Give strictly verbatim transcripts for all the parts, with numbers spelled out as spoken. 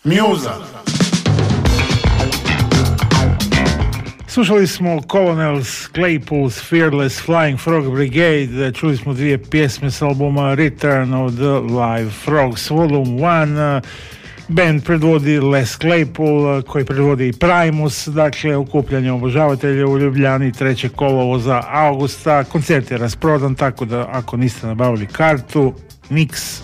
Muza. Slušali smo Colonels, Claypool's Fearless, Flying Frog Brigade, čuli smo dvije pjesme s albuma Return of the Live Frogs Volume one. Band predvodi Les Claypool, koji predvodi i Primus, dakle okupljanje obožavatelja u Ljubljani trećeg kolovoza augusta. Koncert je rasprodan, tako da ako niste nabavili kartu, niks.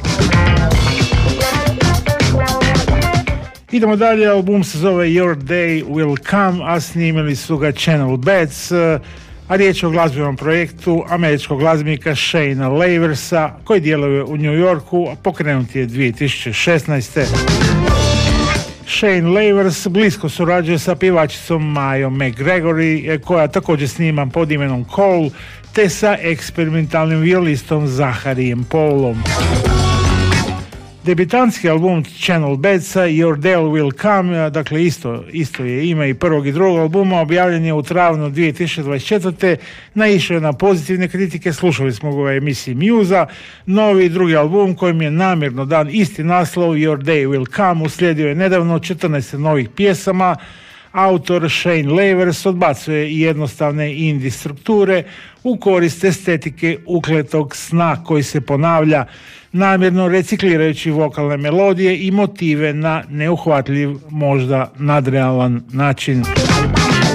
Idemo dalje, album se zove Your Day Will Come, a snimili su ga Channel Bats, a riječ je o glazbenom projektu američkog glazbenika Shayna Laversa, koji djeluje u New Yorku, a pokrenut je dvije tisuće šesnaeste. Shane Lavers blisko surađuje sa pjevačicom Majom McGregory, koja također snima pod imenom Cole, te sa eksperimentalnim violistom Zacharijem Paulom. Debitanski album Channel Batsa Your Day Will Come, dakle isto, isto je ime i prvog i drugog albuma, objavljen je u travnju dvije tisuće dvadeset četvrte. Naišao je na pozitivne kritike, slušali smo ga u emisiji Muza. Novi drugi album, kojim je namjerno dan isti naslov Your Day Will Come, uslijedio je nedavno četrnaest novih pjesama. Autor Shane Lavers odbacuje i jednostavne indie strukture u korist estetike ukletog sna koji se ponavlja, namjerno reciklirajući vokalne melodije i motive na neuhvatljiv, možda nadrealan način.